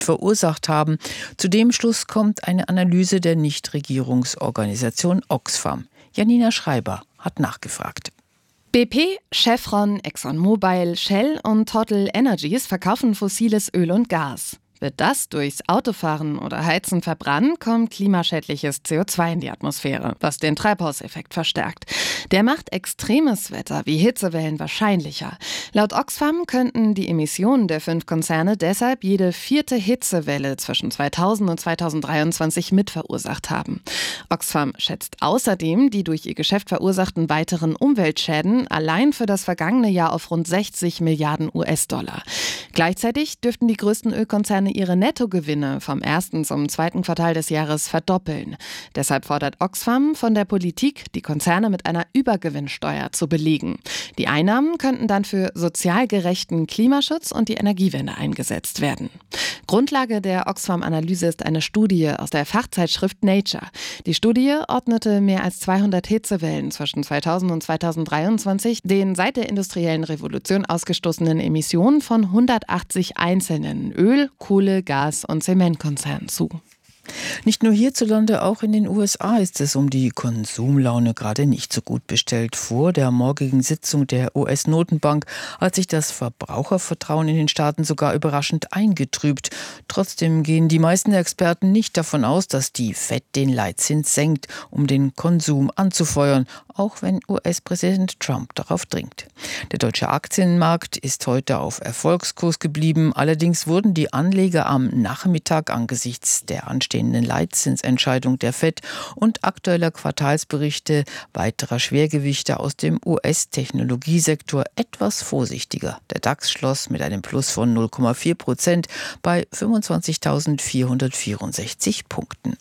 verursacht haben. Zu dem Schluss kommt eine Analyse der Nichtregierungsorganisation Oxfam. Janina Schreiber hat nachgefragt. BP, Chevron, ExxonMobil, Shell und Total Energies verkaufen fossiles Öl und Gas. Wird das durchs Autofahren oder Heizen verbrannt, kommt klimaschädliches CO2 in die Atmosphäre, was den Treibhauseffekt verstärkt. Der macht extremes Wetter wie Hitzewellen wahrscheinlicher. Laut Oxfam könnten die Emissionen der 5 Konzerne deshalb jede 4. Hitzewelle zwischen 2000 und 2023 mitverursacht haben. Oxfam schätzt außerdem die durch ihr Geschäft verursachten weiteren Umweltschäden allein für das vergangene Jahr auf rund 60 Milliarden US-Dollar. Gleichzeitig dürften die größten Ölkonzerne ihre Nettogewinne vom 1. zum 2. Quartal des Jahres verdoppeln. Deshalb fordert Oxfam von der Politik, die Konzerne mit einer Übergewinnsteuer zu belegen. Die Einnahmen könnten dann für sozial gerechten Klimaschutz und die Energiewende eingesetzt werden. Grundlage der Oxfam-Analyse ist eine Studie aus der Fachzeitschrift Nature. Die Studie ordnete mehr als 200 Hitzewellen zwischen 2000 und 2023 den seit der industriellen Revolution ausgestoßenen Emissionen von 180 einzelnen Öl-, Kohle-, Gas- und Zementkonzernen zu. Nicht nur hierzulande, auch in den USA ist es um die Konsumlaune gerade nicht so gut bestellt. Vor der morgigen Sitzung der US-Notenbank hat sich das Verbrauchervertrauen in den Staaten sogar überraschend eingetrübt. Trotzdem gehen die meisten Experten nicht davon aus, dass die Fed den Leitzins senkt, um den Konsum anzufeuern, auch wenn US-Präsident Trump darauf dringt. Der deutsche Aktienmarkt ist heute auf Erfolgskurs geblieben. Allerdings wurden die Anleger am Nachmittag angesichts der anstehenden Leitzinsentscheidung der Fed und aktueller Quartalsberichte weiterer Schwergewichte aus dem US-Technologiesektor etwas vorsichtiger. Der DAX schloss mit einem Plus von 0,4% bei 25.464 Punkten.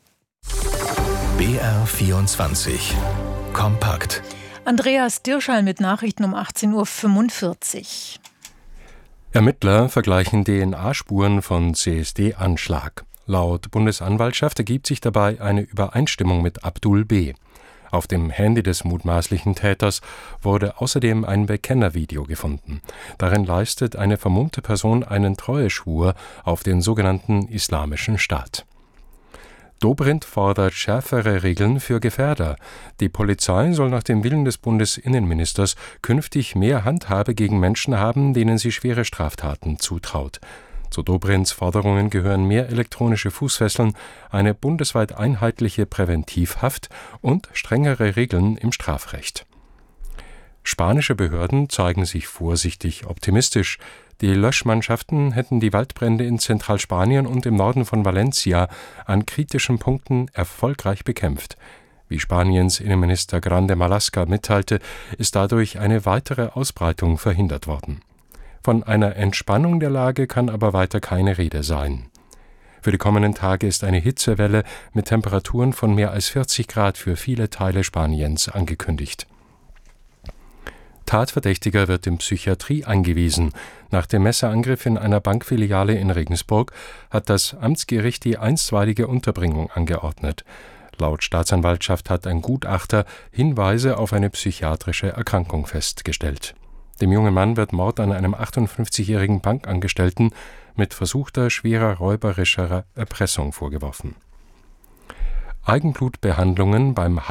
BR24 Kompakt. Andreas Dirschall mit Nachrichten um 18.45 Uhr. Ermittler vergleichen DNA-Spuren von CSD-Anschlag. Laut Bundesanwaltschaft ergibt sich dabei eine Übereinstimmung mit Abdul B. Auf dem Handy des mutmaßlichen Täters wurde außerdem ein Bekennervideo gefunden. Darin leistet eine vermummte Person einen Treueschwur auf den sogenannten Islamischen Staat. Dobrindt fordert schärfere Regeln für Gefährder. Die Polizei soll nach dem Willen des Bundesinnenministers künftig mehr Handhabe gegen Menschen haben, denen sie schwere Straftaten zutraut. Zu Dobrindts Forderungen gehören mehr elektronische Fußfesseln, eine bundesweit einheitliche Präventivhaft und strengere Regeln im Strafrecht. Spanische Behörden zeigen sich vorsichtig optimistisch. Die Löschmannschaften hätten die Waldbrände in Zentralspanien und im Norden von Valencia an kritischen Punkten erfolgreich bekämpft. Wie Spaniens Innenminister Grande Marlaska mitteilte, ist dadurch eine weitere Ausbreitung verhindert worden. Von einer Entspannung der Lage kann aber weiter keine Rede sein. Für die kommenden Tage ist eine Hitzewelle mit Temperaturen von mehr als 40 Grad für viele Teile Spaniens angekündigt. Tatverdächtiger wird in Psychiatrie eingewiesen. Nach dem Messerangriff in einer Bankfiliale in Regensburg hat das Amtsgericht die einstweilige Unterbringung angeordnet. Laut Staatsanwaltschaft hat ein Gutachter Hinweise auf eine psychiatrische Erkrankung festgestellt. Dem jungen Mann wird Mord an einem 58-jährigen Bankangestellten mit versuchter schwerer räuberischer Erpressung vorgeworfen. Eigenblutbehandlungen beim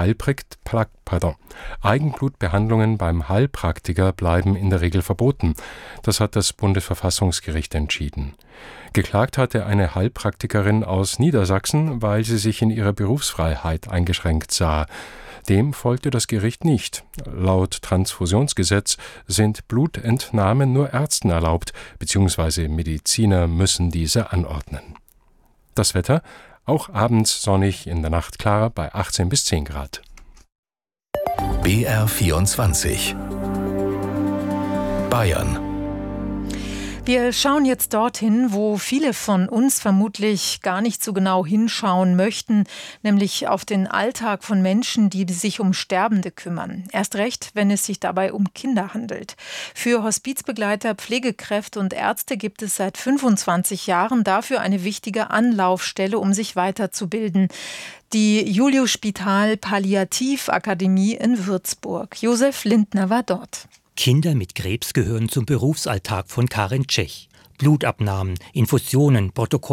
Heilpraktiker bleiben in der Regel verboten. Das hat das Bundesverfassungsgericht entschieden. Geklagt hatte eine Heilpraktikerin aus Niedersachsen, weil sie sich in ihrer Berufsfreiheit eingeschränkt sah. Dem folgte das Gericht nicht. Laut Transfusionsgesetz sind Blutentnahmen nur Ärzten erlaubt, bzw. Mediziner müssen diese anordnen. Das Wetter? Auch abends sonnig, in der Nacht klar bei 18 bis 10 Grad. BR24 Bayern. Wir schauen jetzt dorthin, wo viele von uns vermutlich gar nicht so genau hinschauen möchten, nämlich auf den Alltag von Menschen, die sich um Sterbende kümmern. Erst recht, wenn es sich dabei um Kinder handelt. Für Hospizbegleiter, Pflegekräfte und Ärzte gibt es seit 25 Jahren dafür eine wichtige Anlaufstelle, um sich weiterzubilden. Die Julius-Spital-Palliativ-Akademie in Würzburg. Josef Lindner war dort. Kinder mit Krebs gehören zum Berufsalltag von Karin Tschech. Blutabnahmen, Infusionen, Protokolle.